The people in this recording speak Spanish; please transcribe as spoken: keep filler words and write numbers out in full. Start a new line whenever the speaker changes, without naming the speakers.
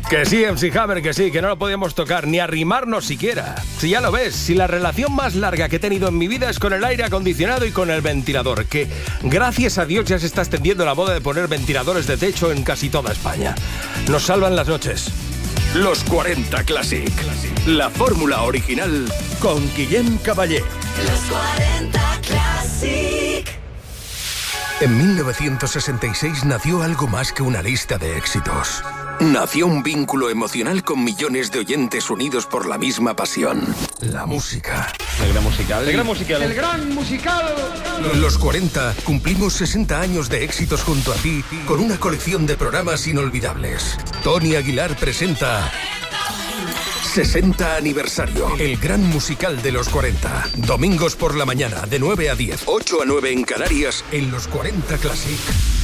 Que sí, M C Hammer, que sí, que no lo podíamos tocar, ni arrimarnos siquiera. Si ya lo ves, si la relación más larga que he tenido en mi vida es con el aire acondicionado y con el ventilador, que gracias a Dios ya se está extendiendo la moda de poner ventiladores de techo en casi toda España. Nos salvan las noches.
Los cuarenta Classic. La fórmula original con Guillem Caballé.
Los cuarenta Classic.
En mil novecientos sesenta y seis nació algo más que una lista de éxitos. Nació un vínculo emocional con millones de oyentes unidos por la misma pasión. La música.
El gran musical.
El gran musical.
El gran musical.
Los cuarenta cumplimos sesenta años de éxitos junto a ti con una colección de programas inolvidables. Tony Aguilar presenta sesenta aniversario. El gran musical de los cuarenta. Domingos por la mañana de nueve a diez. ocho a nueve en Canarias en los cuarenta Classic.